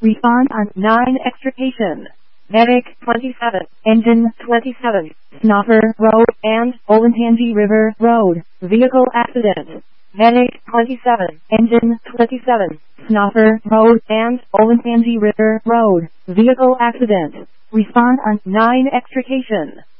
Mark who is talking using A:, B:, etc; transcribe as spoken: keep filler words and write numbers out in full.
A: Respond on nine extrication. Medic twenty-seven, Engine twenty-seven, Snoffer Road and Olentangy River Road, vehicle accident. Medic twenty-seven, Engine twenty-seven, Snoffer Road and Olentangy River Road, vehicle accident. Respond on nine extrication.